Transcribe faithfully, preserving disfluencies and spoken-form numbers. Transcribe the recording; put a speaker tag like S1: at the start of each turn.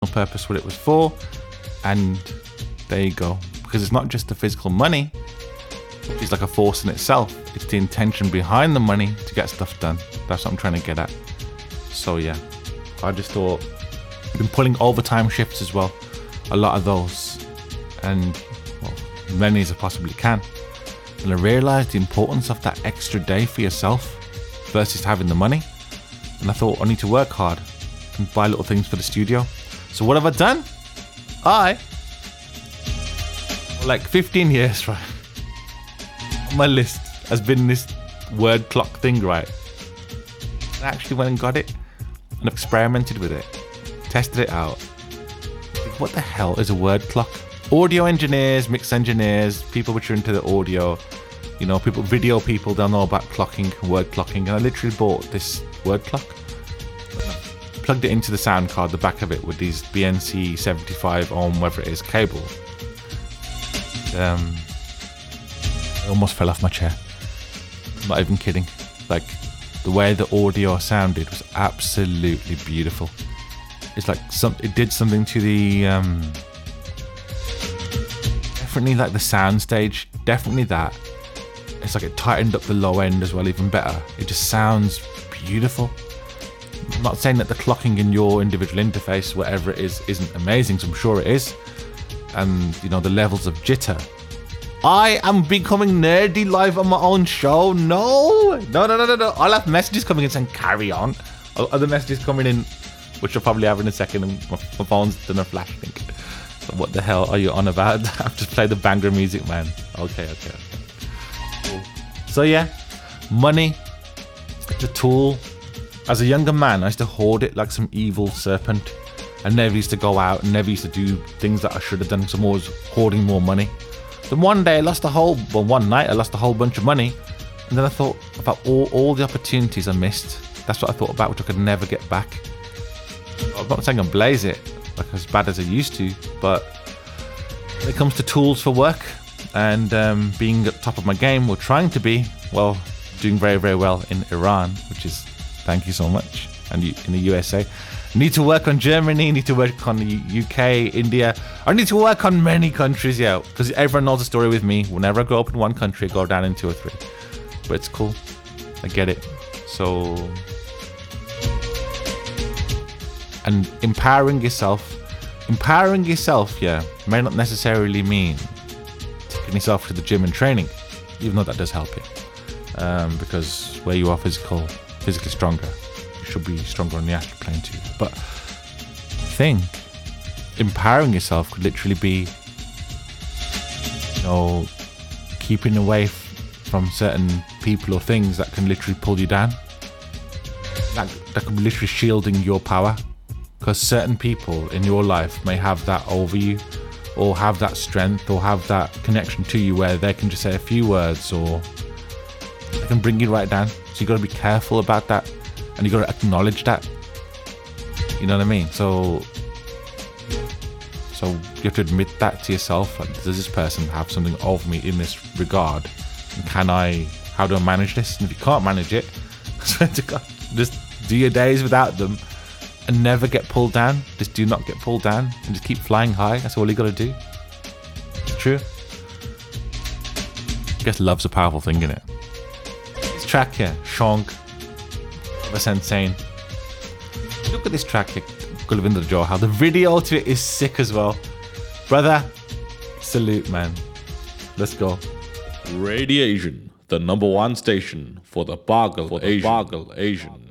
S1: purpose what it was for, and there you go. Because it's not just the physical money, which is like a force in itself. It's the intention behind the money to get stuff done. That's what I'm trying to get at. So yeah, I just thought I've been pulling overtime shifts as well, a lot of those, and well, many as I possibly can. And I realised the importance of that extra day for yourself versus having the money. And I thought I need to work hard and buy little things for the studio. So what have I done? I, for like fifteen years, right, on my list has been this word clock thing, right? I actually went and got it and experimented with it, tested it out. What the hell is a word clock? Audio engineers, mix engineers, people which are into the audio, you know, people, video people, they'll know about clocking, word clocking. And I literally bought this word clock, plugged it into the sound card, the back of it, with these B N C seventy-five ohm, whatever it is, cable. Um, I almost fell off my chair. I'm not even kidding. Like, the way the audio sounded was absolutely beautiful. It's like some, it did something to the, um, definitely like the sound stage, definitely that. It's like it tightened up the low end as well, even better. It just sounds beautiful. I'm not saying that the clocking in your individual interface, whatever it is, isn't amazing, so I'm sure it is. And, you know, the levels of jitter. I am becoming nerdy live on my own show. No, no, no, no, no, no. I'll have messages coming in saying carry on. Other messages coming in, which I'll probably have in a second, and my, my phone's done a flash link. So what the hell are you on about? I've just played the banger music, man. Okay, okay, okay. Cool. So yeah, money, it's a tool. As a younger man, I used to hoard it like some evil serpent. I never used to go out and never used to do things that I should have done, because I'm always hoarding more money. Then one day I lost a whole, well one night I lost a whole bunch of money, and then I thought about all, all the opportunities I missed. That's what I thought about, which I could never get back. I'm not saying I blaze it like as bad as I used to, but when it comes to tools for work and um, being at the top of my game, or trying to be, well, doing very, very well in Iran, which is, thank you so much, and you, in the U S A. Need to work on Germany, need to work on the U K, India. I need to work on many countries, yeah, because everyone knows the story with me. Whenever I grow up in one country, I go down in two or three. But it's cool. I get it. So, and empowering yourself, empowering yourself, yeah, may not necessarily mean taking yourself to the gym and training, even though that does help you. Um, because where you are physical, physically stronger, should be stronger on the astral plane too. But I think empowering yourself could literally be, you know, keeping away f- from certain people or things that can literally pull you down. That, that could be literally shielding your power, because certain people in your life may have that over you, or have that strength, or have that connection to you where they can just say a few words, or they can bring you right down. So you got to be careful about that. And you got to acknowledge that. You know what I mean? So, so you have to admit that to yourself. Like, does this person have something over me in this regard? And can I? How do I manage this? And if you can't manage it, I swear to God, just do your days without them, and never get pulled down. Just do not get pulled down, and just keep flying high. That's all you got to do. It's true. I guess love's a powerful thing, isn't it? This track here, Shonk. Insane. Look at this track here, Gulvinder Johar. The video to it is sick as well. Brother, salute, man. Let's go.
S2: Radiation, the number one station for the Bargal Asian. Bargal Asian.